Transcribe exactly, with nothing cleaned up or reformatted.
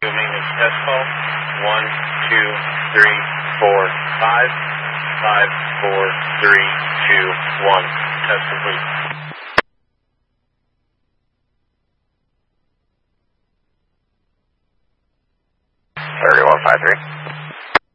Maintenance test call. One, two, three, four, five, five, four, three, two, one. Test complete. thirty-one five three.